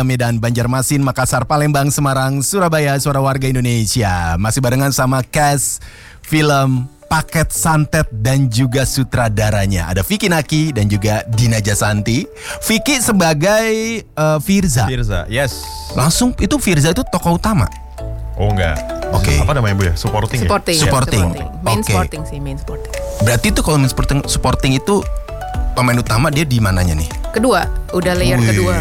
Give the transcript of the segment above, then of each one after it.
Medan, Banjarmasin, Makassar, Palembang, Semarang, Surabaya, suara warga Indonesia. Masih barengan sama cast film Paket Santet dan juga sutradaranya. Ada Vicky Naki dan juga Dina Jasanti. Vicky sebagai Firza. Firza, yes. Langsung itu Firza itu tokoh utama. Oh enggak. Oke. Apa namanya Bu ya? Supporting ya? Supporting. Main Oke. supporting sih, main supporting. Berarti itu kalau main supporting itu pemain utama dia di mananya nih? Kedua, udah layer kedua.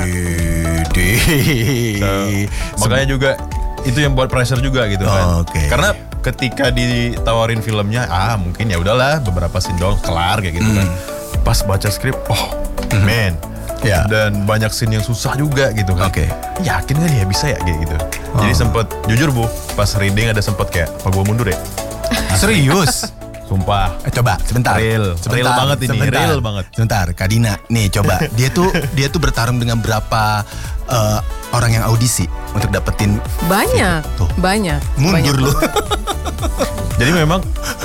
Makanya juga itu yang buat pressure juga gitu kan. Oke. Karena ketika ditawarin filmnya, mungkin ya udahlah beberapa scene doang kelar kayak gitu kan. Pas baca skrip, man. Ya. Dan banyak scene yang susah juga gitu kan. Oke. Yakin kan ya bisa ya kayak gitu. Jadi sempet jujur Bu, pas reading ada sempet kayak apa gua mundur ya? Serius? Sumpah. Coba sebentar. Real banget ini, real banget. Sebentar, Kak Dina, nih coba. Dia tuh bertarung dengan berapa orang yang audisi untuk dapetin Banyak, Tuh. banyak. mundur lu. Jadi memang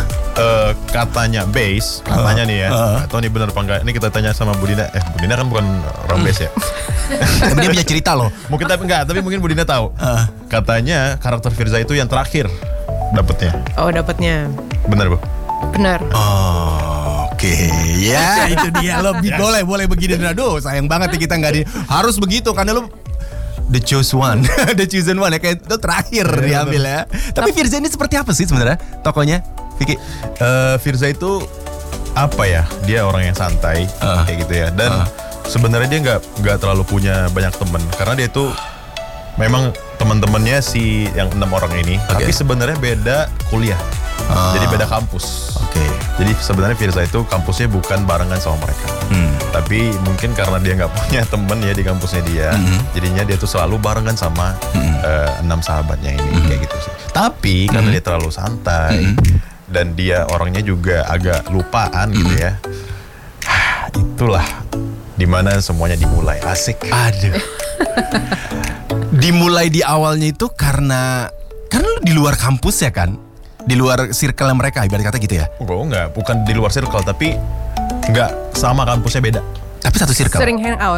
katanya base, katanya nih ya. Atau nih benar apa enggak? Ini kita tanya sama Bu Dina. Bu Dina kan bukan orang base ya. Tapi dia punya cerita loh. Mungkin tapi mungkin Bu Dina tahu. Katanya karakter Firza itu yang terakhir dapetnya. Oh, dapatnya. Benar Bu? Benar. Oke, ya itu dia lo. Boleh begini. Aduh, sayang banget ya kita nggak harus begitu karena lo the chosen one, the chosen one ya kayak itu terakhir diambil ya. Tapi Firza ini seperti apa sih sebenarnya tokonya, Vicky? Firza itu apa ya? Dia orang yang santai kayak gitu ya. Dan sebenarnya dia nggak terlalu punya banyak teman karena dia itu memang teman-temannya si yang 6 orang ini. Tapi sebenarnya beda kuliah. Jadi beda kampus. Jadi sebenarnya Firza itu kampusnya bukan barengan sama mereka. Tapi mungkin karena dia nggak punya temen ya di kampusnya dia, jadinya dia tuh selalu barengan sama 6 sahabatnya ini kayak gitu sih. Tapi karena dia terlalu santai dan dia orangnya juga agak lupaan gitu ya. Itulah dimana semuanya dimulai asik. Aduh. Dimulai di awalnya itu karena lu di luar kampus ya kan? Di luar circle mereka ibarat kata gitu ya? Enggak, bukan di luar circle tapi enggak sama kampusnya beda. Tapi satu circle? Sering hang out.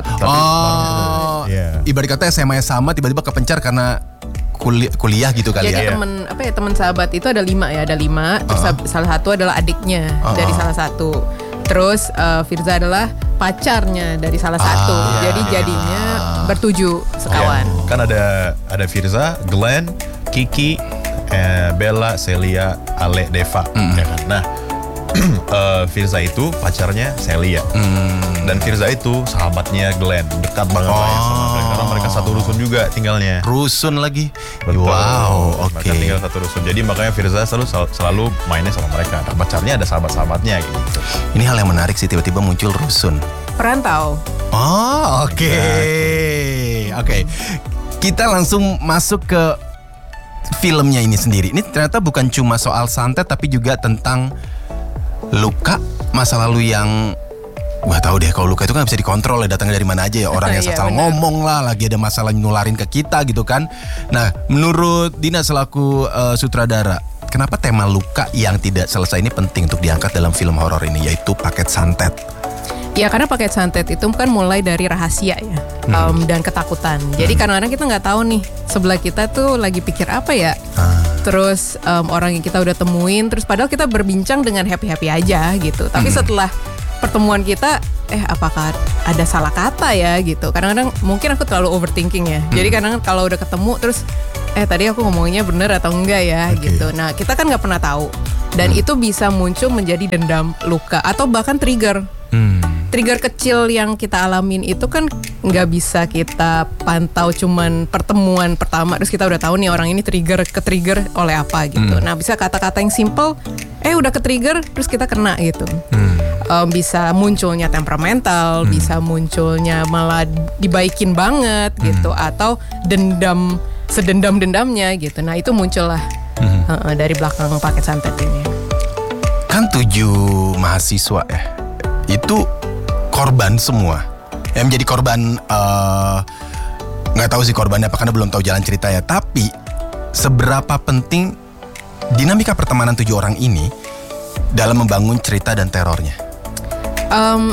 Ibarat kata SMA sama tiba-tiba kepencar karena kuliah gitu kali Jadi ya? teman sahabat itu ada 5 ya, ada 5. Terus salah satu adalah adiknya dari salah satu. Terus Firza adalah pacarnya dari salah satu. Jadi jadinya bertuju sekawan. Kan ada Firza, Glenn, Kiki, Bella, Celia, Ale, Deva, ya kan? Nah, Firza itu pacarnya Celia, dan Firza itu sahabatnya Glenn, dekat banget sama Glenn karena mereka satu rusun juga tinggalnya. Rusun lagi. Betul. Wow, oke. Mereka tinggal satu rusun, jadi makanya Firza selalu mainnya sama mereka. Nah, pacarnya ada sahabat-sahabatnya gitu. Ini hal yang menarik sih tiba-tiba muncul rusun. Perantau. Oh, oke. Kita langsung masuk ke filmnya ini sendiri. Ini ternyata bukan cuma soal santet tapi juga tentang luka masa lalu yang gak tahu deh, kalau luka itu kan bisa dikontrol ya, datangnya dari mana aja ya, orang yang salah ngomong lah, lagi ada masalah nularin ke kita gitu kan. Nah, menurut Dina selaku sutradara, kenapa tema luka yang tidak selesai ini penting untuk diangkat dalam film horor ini, yaitu Paket Santet? Ya karena Paket Santet itu kan mulai dari rahasia ya, dan ketakutan. Jadi kadang-kadang kita nggak tahu nih sebelah kita tuh lagi pikir apa ya. Terus orang yang kita udah temuin, terus padahal kita berbincang dengan happy-happy aja gitu. Tapi setelah pertemuan kita, apakah ada salah kata ya gitu. Kadang-kadang mungkin aku terlalu overthinking ya. Jadi kadang-kadang kalau udah ketemu terus, tadi aku ngomongnya bener atau enggak ya gitu. Nah kita kan nggak pernah tahu. Dan itu bisa muncul menjadi dendam, luka, atau bahkan trigger. Trigger kecil yang kita alamin itu kan nggak bisa kita pantau cuman pertemuan pertama terus kita udah tahu nih orang ini ke-trigger oleh apa gitu. Nah bisa kata-kata yang simple, udah ke-trigger terus kita kena gitu. Bisa munculnya temperamental, bisa munculnya malah dibaikin banget gitu, atau dendam sedendam-dendamnya gitu. Nah itu muncullah dari belakang Paket Santet ini. Kan 7 mahasiswa ya, itu korban semua. Yang menjadi korban, nggak tahu sih korbannya apa karena belum tahu jalan cerita ya. Tapi seberapa penting dinamika pertemanan 7 orang ini dalam membangun cerita dan terornya?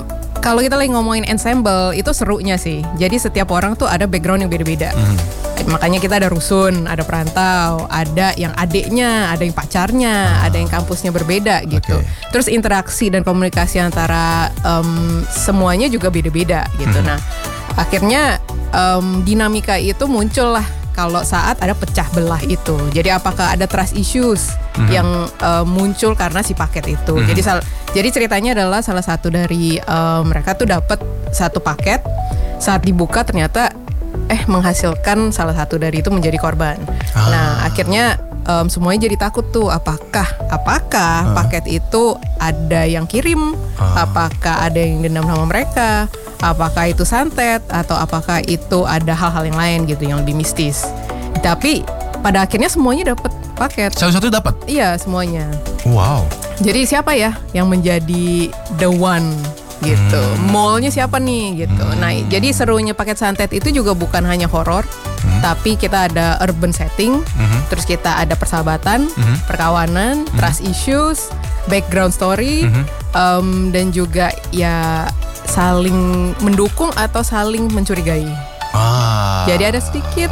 Kalau kita lagi ngomongin ensemble itu serunya sih. Jadi setiap orang tuh ada background yang beda-beda. Makanya kita ada rusun, ada perantau, ada yang adiknya, ada yang pacarnya, ada yang kampusnya berbeda gitu. Terus interaksi dan komunikasi antara semuanya juga beda-beda gitu. Nah, akhirnya dinamika itu muncul lah kalau saat ada pecah belah itu. Jadi apakah ada trust issues yang muncul karena si paket itu. Jadi ceritanya adalah salah satu dari mereka tuh dapat satu paket, saat dibuka ternyata menghasilkan salah satu dari itu menjadi korban. Nah, akhirnya semuanya jadi takut tuh, apakah paket itu ada yang kirim, apakah ada yang dendam sama mereka, apakah itu santet, atau apakah itu ada hal-hal yang lain gitu yang lebih mistis. Tapi pada akhirnya semuanya dapat paket. Satu-satu dapat? Iya, semuanya. Wow. Jadi siapa ya yang menjadi the one gitu? Mallnya siapa nih gitu? Nah, jadi serunya paket santet itu juga bukan hanya horor, tapi kita ada urban setting, terus kita ada persahabatan, perkawanan, trust issues, background story, dan juga ya saling mendukung atau saling mencurigai. Jadi ada sedikit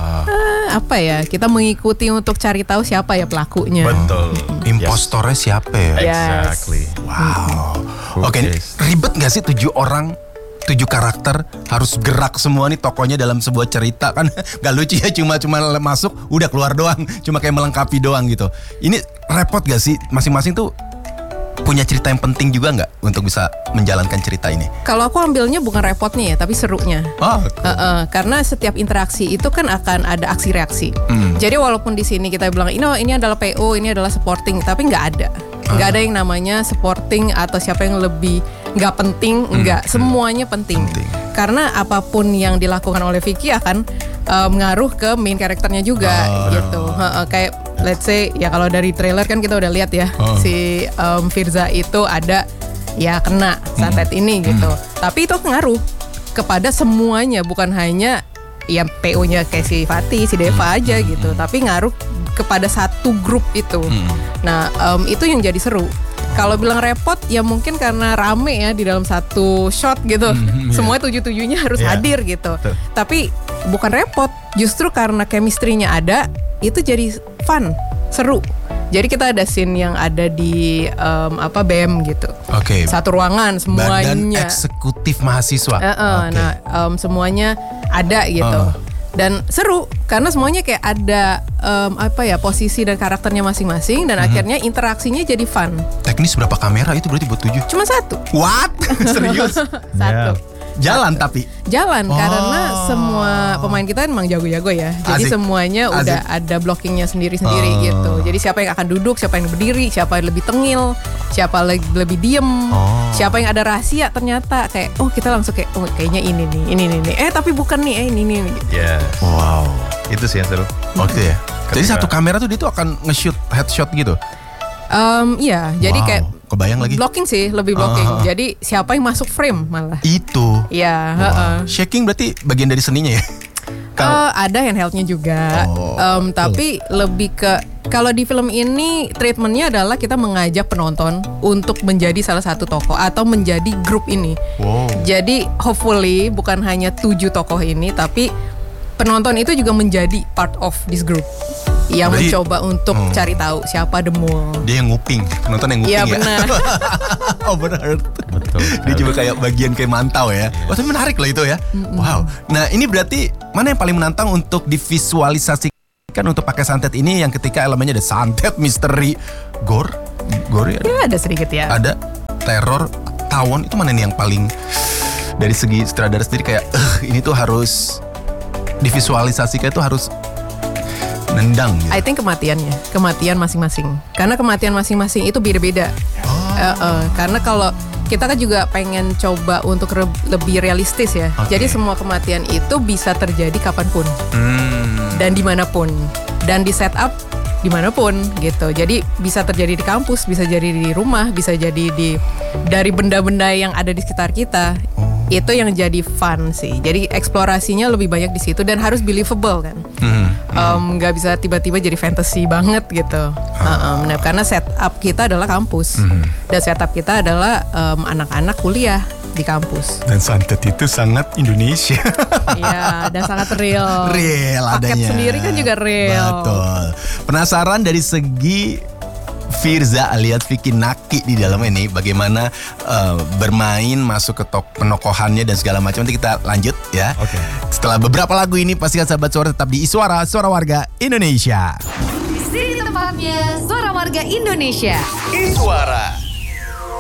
kita mengikuti untuk cari tahu siapa ya pelakunya. Betul. Impostornya siapa ya? Exactly. Wow. Oke, ribet gak sih 7 orang, 7 karakter harus gerak semua nih tokonya dalam sebuah cerita kan? Gak lucu ya, cuma masuk udah keluar doang, cuma kayak melengkapi doang gitu. Ini repot gak sih? Masing-masing tuh punya cerita yang penting juga nggak untuk bisa menjalankan cerita ini? Kalau aku ambilnya bukan repotnya ya, tapi serunya. Karena setiap interaksi itu kan akan ada aksi reaksi. Jadi walaupun di sini kita bilang ini adalah PO, ini adalah supporting, tapi nggak ada yang namanya supporting atau siapa yang lebih nggak penting, nggak, semuanya penting. Karena apapun yang dilakukan oleh Vicky akan mengaruh ke main karakternya juga gitu. Kayak let's say ya kalau dari trailer kan kita udah lihat ya si Firza itu ada ya kena santet ini gitu. Tapi itu ngaruh kepada semuanya, bukan hanya ya PO-nya kayak si Fatih, si Deva aja gitu, tapi ngaruh kepada satu grup itu. Nah, itu yang jadi seru. Kalau bilang repot ya mungkin karena rame ya di dalam satu shot gitu. Semua 7-7-nya harus hadir gitu. Tapi bukan repot, justru karena chemistry-nya ada, itu jadi fun, seru. Jadi kita ada scene yang ada di BEM gitu. Satu ruangan semuanya. Badan Eksekutif Mahasiswa. Nah, semuanya ada gitu. Dan seru karena semuanya kayak ada posisi dan karakternya masing-masing, dan akhirnya interaksinya jadi fun. Teknis berapa kamera itu berarti buat 7? Cuma 1. What? Serius? 1. Jalan tapi? Jalan, karena semua pemain kita emang jago-jago ya. Jadi semuanya udah ada blockingnya sendiri-sendiri gitu. Jadi siapa yang akan duduk, siapa yang berdiri, siapa yang lebih tengil, siapa lebih diem, siapa yang ada rahasia ternyata kayak kita langsung kayak kayaknya ini nih. Tapi bukan nih, ini. Yes. Wow. Itu sih yang seru. Oke ya. Jadi satu kamera tuh dia tuh akan nge-shoot headshot gitu? Iya, jadi kayak kebayang lagi. Blocking sih, lebih blocking. Jadi siapa yang masuk frame malah. Itu. Iya. Shaking berarti bagian dari seninya ya? Ada handheldnya juga. Tapi lebih ke kalau di film ini treatmentnya adalah kita mengajak penonton untuk menjadi salah satu tokoh atau menjadi grup ini. Jadi hopefully bukan hanya 7 tokoh ini, tapi penonton itu juga menjadi part of this group yang mencoba untuk cari tahu siapa the mole. Dia yang nguping, penonton yang nguping ya. Iya benar. Benar. Betul. Dia juga kayak bagian kayak mantau ya. Tapi menarik loh itu ya. Wow. Nah ini berarti mana yang paling menantang untuk divisualisasikan untuk pakai santet ini, yang ketika elemennya ada santet, misteri, gore ya? Ya ada sedikit ya. Ada teror, tawon, itu mana nih yang paling dari segi sutradara sendiri kayak ini tuh harus divisualisasikan, itu harus nendang gitu. I think kematian masing-masing. Karena kematian masing-masing itu beda-beda. Karena kalau kita kan juga pengen coba untuk lebih realistis ya. Jadi semua kematian itu bisa terjadi kapanpun dan dimanapun, dan di setup dimanapun gitu. Jadi bisa terjadi di kampus, bisa jadi di rumah, bisa jadi dari benda-benda yang ada di sekitar kita. Itu yang jadi fun sih. Jadi eksplorasinya lebih banyak di situ dan harus believable kan. Nggak bisa tiba-tiba jadi fantasy banget gitu. Karena setup kita adalah kampus dan setup kita adalah anak-anak kuliah di kampus. Dan santet itu sangat Indonesia. Iya, dan sangat real. Real Paket adanya. sendiri kan juga real. Betul. Penasaran dari segi Firza alias Vicky Naki di dalam ini bagaimana bermain masuk ke penokohannya dan segala macam. Nanti kita lanjut ya. Oke. Setelah beberapa lagu ini pastikan sahabat suara tetap di Suara Warga Indonesia. Di sini tempatnya Suara Warga Indonesia. Suara.